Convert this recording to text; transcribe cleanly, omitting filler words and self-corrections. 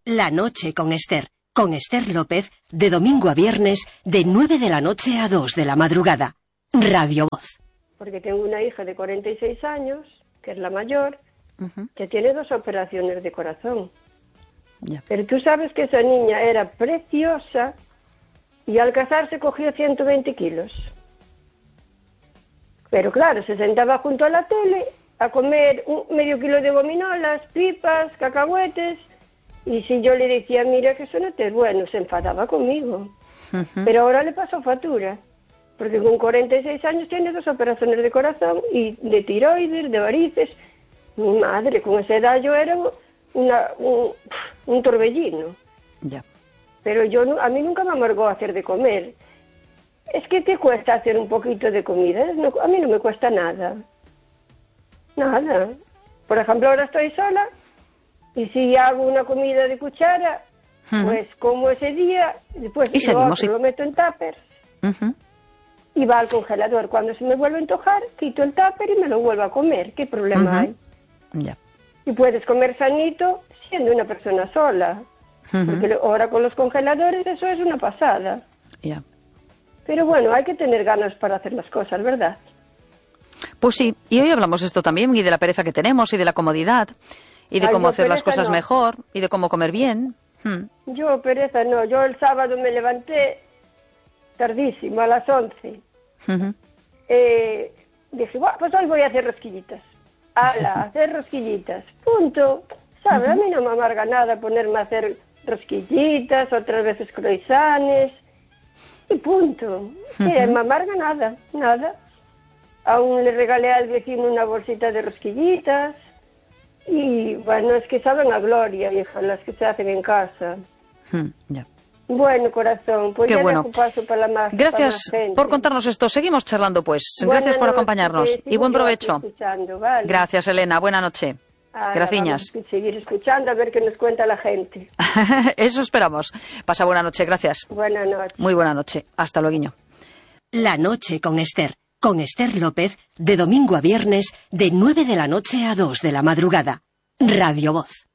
La noche con Esther López, de domingo a viernes, de 9 de la noche a 2 de la madrugada. Radio Voz. Porque tengo una hija de 46 años, que es la mayor, que tiene 2 operaciones de corazón. Ya. Pero tú sabes que esa niña era preciosa y al casarse cogió 120 kilos. Pero claro, se sentaba junto a la tele a comer medio kilo de gominolas, pipas, cacahuetes, y si yo le decía, mira que eso no te es bueno, se enfadaba conmigo. Pero ahora le pasó factura, porque con 46 años tiene 2 operaciones de corazón y de tiroides, de varices. Mi madre, con esa edad yo era un torbellino. Ya. Pero a mí nunca me amargó hacer de comer. Es que te cuesta hacer un poquito de comida. A mí no me cuesta nada. Nada. Por ejemplo, ahora estoy sola y si hago una comida de cuchara, pues como ese día, después lo meto en tupper y va al congelador. Cuando se me vuelve a antojar, quito el tupper y me lo vuelvo a comer. ¿Qué problema hay? Ya. Y puedes comer sanito siendo una persona sola. Porque ahora con los congeladores eso es una pasada. Ya. Pero bueno, hay que tener ganas para hacer las cosas, ¿verdad? Pues sí, y hoy hablamos esto también, y de la pereza que tenemos, y de la comodidad, y de cómo hacer las cosas mejor, y de cómo comer bien. Yo, pereza no, yo el sábado me levanté tardísimo, a las 11. Dije, bueno, pues hoy voy a hacer rosquillitas. Hacer rosquillitas, punto. ¿Sabes? A mí no me amarga nada ponerme a hacer rosquillitas, otras veces croissants, y punto. Me amarga nada. Aún le regalé al vecino una bolsita de rosquillitas. Y bueno, es que saben a gloria, hija, las que se hacen en casa. Ya. Bueno, corazón, pues qué ya bueno. dejo paso para la más. Gracias por contarnos esto. Seguimos charlando, pues. Gracias por acompañarnos. Y buen provecho. Vale. Gracias, Elena. Buena noche. Gracias. Seguir escuchando a ver qué nos cuenta la gente. Eso esperamos. Pasa buena noche. Gracias. Buena noche. Muy buena noche. Hasta luego. La noche con Esther López, de domingo a viernes, de 9 de la noche a 2 de la madrugada. Radio Voz.